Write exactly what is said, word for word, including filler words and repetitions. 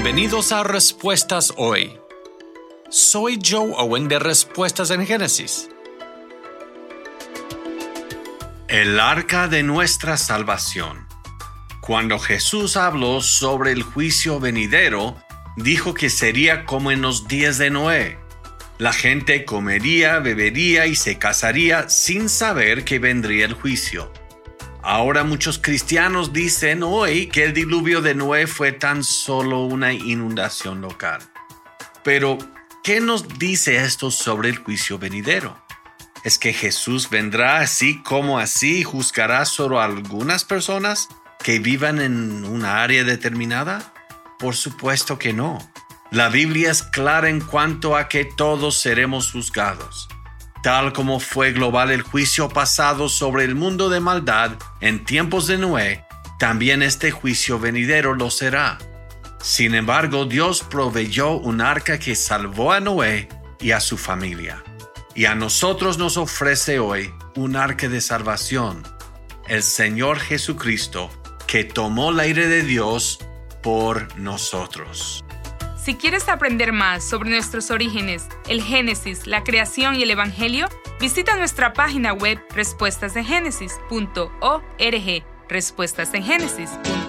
Bienvenidos a Respuestas Hoy. Soy Joe Owen de Respuestas en Génesis. El arca de nuestra salvación. Cuando Jesús habló sobre el juicio venidero, dijo que sería como en los días de Noé. La gente comería, bebería y se casaría sin saber que vendría el juicio. Ahora muchos cristianos dicen hoy que el diluvio de Noé fue tan solo una inundación local. Pero, ¿qué nos dice esto sobre el juicio venidero? ¿Es que Jesús vendrá así como así y juzgará solo a algunas personas que vivan en una área determinada? Por supuesto que no. La Biblia es clara en cuanto a que todos seremos juzgados. Tal como fue global el juicio pasado sobre el mundo de maldad en tiempos de Noé, también este juicio venidero lo será. Sin embargo, Dios proveyó un arca que salvó a Noé y a su familia. Y a nosotros nos ofrece hoy un arca de salvación, el Señor Jesucristo, que tomó la ira de Dios por nosotros. Si quieres aprender más sobre nuestros orígenes, el Génesis, la creación y el Evangelio, visita nuestra página web respuestas en génesis punto org, respuestas en génesis punto org.